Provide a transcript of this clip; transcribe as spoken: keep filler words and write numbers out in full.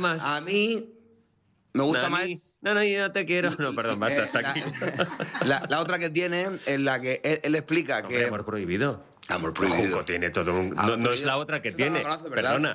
más? A mí me gusta Nani. más... No, no, yo no te quiero. No, perdón, basta, hasta la, aquí. La, la otra que tiene, en la que él, él explica Hombre, que... amor prohibido. Amor prohibido. Junco tiene todo un... Amor No, no es prohibido. la otra que Esta no la tiene. conoces, ¿verdad? Perdona.